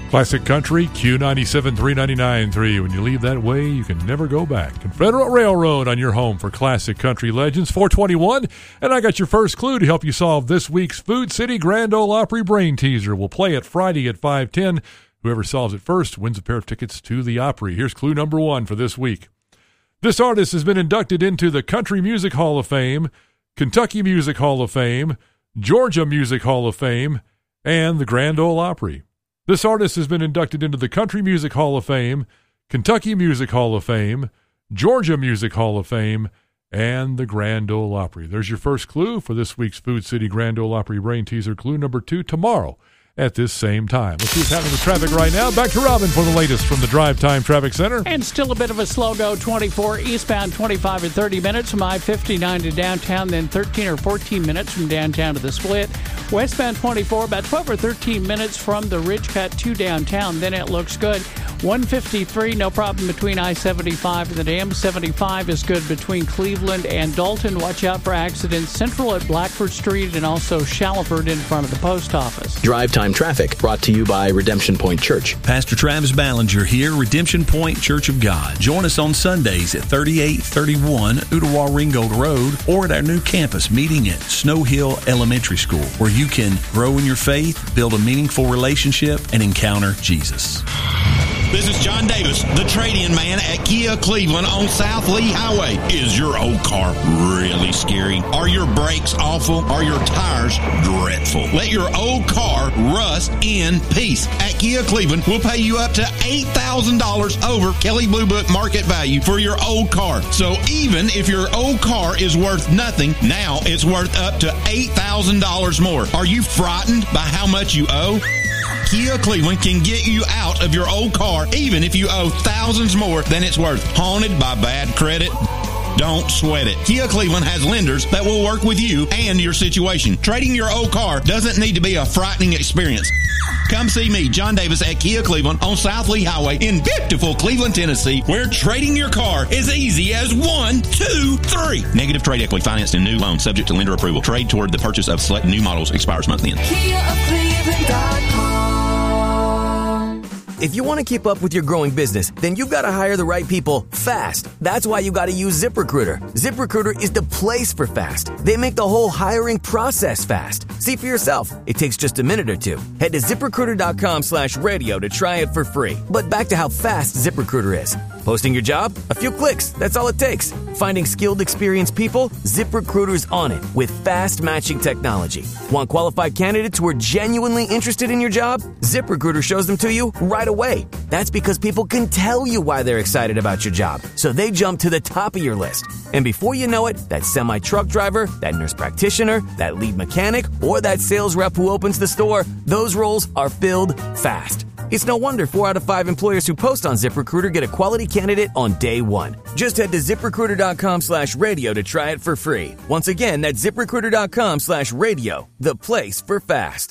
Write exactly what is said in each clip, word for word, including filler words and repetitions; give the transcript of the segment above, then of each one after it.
Classic Country, Q ninety-seven three ninety-nine point three. When you leave that way, you can never go back. Confederate Railroad on your home for Classic Country Legends, four twenty-one. And I got your first clue to help you solve this week's Food City Grand Ole Opry Brain Teaser. We'll play it Friday at five ten. Whoever solves it first wins a pair of tickets to the Opry. Here's clue number one for this week. This artist has been inducted into the Country Music Hall of Fame, Kentucky Music Hall of Fame, Georgia Music Hall of Fame, and the Grand Ole Opry. This artist has been inducted into the Country Music Hall of Fame, Kentucky Music Hall of Fame, Georgia Music Hall of Fame, and the Grand Ole Opry. There's your first clue for this week's Food City Grand Ole Opry Brain Teaser. Clue number two tomorrow at this same time. Let's see what's happening with traffic right now. Back to Robin for the latest from the Drive Time Traffic Center. And still a bit of a slow go, twenty-four eastbound, twenty-five or thirty minutes from I fifty-nine to downtown, then thirteen or fourteen minutes from downtown to the split. Westbound twenty-four, about twelve or thirteen minutes from the Ridge Cut to downtown, then it looks good. one fifty-three, no problem between I seventy-five and the dam. seventy-five is good between Cleveland and Dalton. Watch out for accidents central at Blackford Street and also Shallowford in front of the post office. Drive Time Traffic brought to you by Redemption Point Church. Pastor Travis Ballinger here, Redemption Point Church of God. Join us on Sundays at thirty-eight thirty-one Ottawa Ringgold Road or at our new campus meeting at Snow Hill Elementary School, where you can grow in your faith, build a meaningful relationship, and encounter Jesus. This is John Davis, the trade-in man at Kia Cleveland on South Lee Highway. Is your old car really scary? Are your brakes awful? Are your tires dreadful? Let your old car rust in peace. At Kia Cleveland, we'll pay you up to eight thousand dollars over Kelley Blue Book market value for your old car. So even if your old car is worth nothing, now it's worth up to eight thousand dollars more. Are you frightened by how much you owe? Kia Cleveland can get you out of your old car even if you owe thousands more than it's worth. Haunted by bad credit? Don't sweat it. Kia Cleveland has lenders that will work with you and your situation. Trading your old car doesn't need to be a frightening experience. Come see me, John Davis, at Kia Cleveland on South Lee Highway in beautiful Cleveland, Tennessee, where trading your car is easy as one, two, three. Negative trade equity financed in new loan subject to lender approval. Trade toward the purchase of select new models expires month end. Kia of Cleveland dot com. If you want to keep up with your growing business, then you've got to hire the right people fast. That's why you got to use ZipRecruiter. ZipRecruiter is the place for fast. They make the whole hiring process fast. See for yourself. It takes just a minute or two. Head to ZipRecruiter.com slash radio to try it for free. But back to how fast ZipRecruiter is. Posting your job? A few clicks. That's all it takes. Finding skilled, experienced people? ZipRecruiter's on it with fast matching technology. Want qualified candidates who are genuinely interested in your job? ZipRecruiter shows them to you right away. That's because people can tell you why they're excited about your job, so they jump to the top of your list. And before you know it, that semi-truck driver, that nurse practitioner, that lead mechanic, or that sales rep who opens the store, those roles are filled fast. It's no wonder four out of five employers who post on ZipRecruiter get a quality candidate on day one. Just head to ZipRecruiter.com slash radio to try it for free. Once again, that's ZipRecruiter.com slash radio, the place for fast.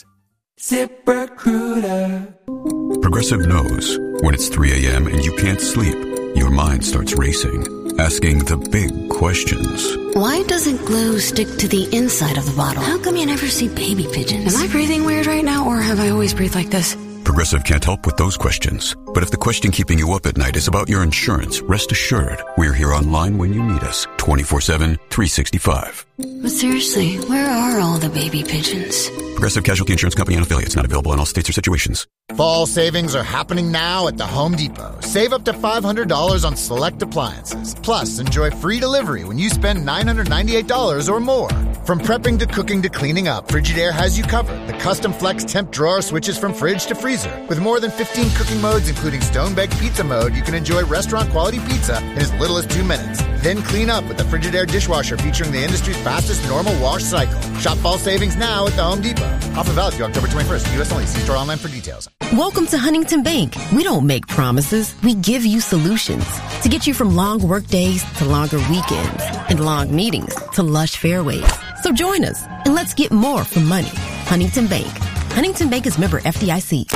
ZipRecruiter. Progressive knows when it's three a.m. and you can't sleep, your mind starts racing, asking the big questions. Why doesn't glue stick to the inside of the bottle? How come you never see baby pigeons? Am I breathing weird right now, or have I always breathed like this? Progressive can't help with those questions. But if the question keeping you up at night is about your insurance, rest assured, we're here online when you need us, twenty-four seven, three sixty-five. But seriously, where are all the baby pigeons? Progressive Casualty Insurance Company and affiliates, not available in all states or situations. Fall savings are happening now at the Home Depot. Save up to five hundred dollars on select appliances. Plus, enjoy free delivery when you spend nine hundred ninety-eight dollars or more. From prepping to cooking to cleaning up, Frigidaire has you covered. The custom flex temp drawer switches from fridge to freezer. With more than fifteen cooking modes, including stone-baked pizza mode, you can enjoy restaurant-quality pizza in as little as two minutes. Then clean up with the Frigidaire dishwasher featuring the industry's fastest normal wash cycle. Shop fall savings now at the Home Depot. Offer valid through October twenty-first. U S only. See store online for details. Welcome to Huntington Bank. We don't make promises. We give you solutions to get you from long work days to longer weekends and long meetings to lush fairways. So join us and let's get more for money. Huntington Bank. Huntington Bank is member F D I C.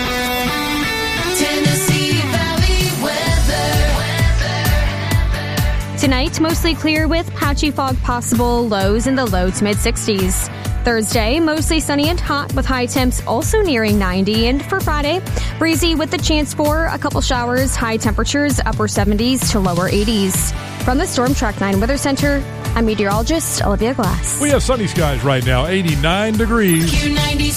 Tennessee Valley weather. Tonight, mostly clear with patchy fog possible, lows in the low to mid sixties. Thursday, mostly sunny and hot with high temps also nearing ninety. And for Friday, breezy with the chance for a couple showers, high temperatures upper seventies to lower eighties. From the Storm Track nine Weather Center, I'm meteorologist Olivia Glass. We have sunny skies right now, eighty-nine degrees. Q ninety-seven